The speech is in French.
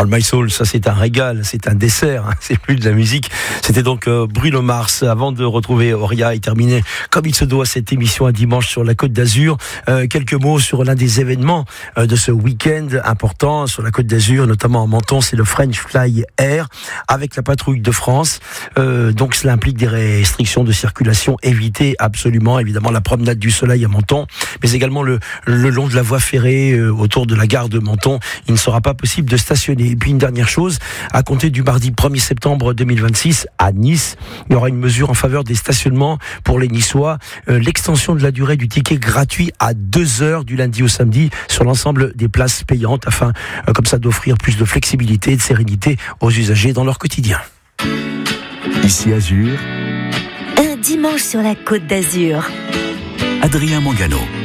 le My Soul, ça c'est un régal, c'est un dessert, c'est plus de la musique. C'était donc Bruno Mars. Avant de retrouver Auria et terminer comme il se doit cette émission à dimanche sur la Côte d'Azur, quelques mots sur l'un des événements de ce week-end important sur la Côte d'Azur, notamment en Menton, c'est le French Fly Air avec la patrouille de France. Donc cela implique des restrictions de circulation, éviter absolument évidemment la promenade du Soleil à Menton, mais également le long de la voie ferrée autour de la gare de Menton. Il ne sera pas possible de stationner. Et puis une dernière chose, à compter du mardi 1er septembre 2026 à Nice, il y aura une mesure en faveur des stationnements pour les Niçois, l'extension de la durée du ticket gratuit à 2 heures du lundi au samedi sur l'ensemble des places payantes afin comme ça d'offrir plus de flexibilité et de sérénité aux usagers dans leur quotidien. Ici Azur, un dimanche sur la Côte d'Azur. Adrien Mangano.